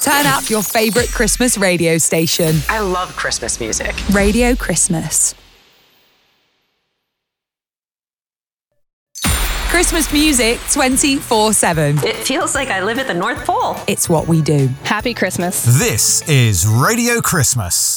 Turn up your favourite Christmas radio station. I love Christmas music. Radio Christmas. Christmas music 24/7. It feels like I live at the North Pole. It's what we do. Happy Christmas. This is Radio Christmas.